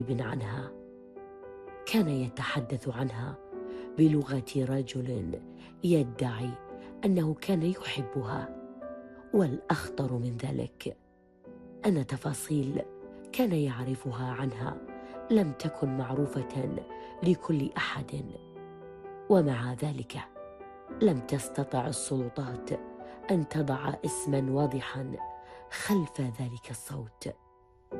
عنها. كان يتحدث عنها بلغة رجل يدعي أنه كان يحبها، والأخطر من ذلك أن تفاصيل كان يعرفها عنها لم تكن معروفة لكل أحد، ومع ذلك لم تستطع السلطات أن تضع اسما واضحا خلف ذلك الصوت.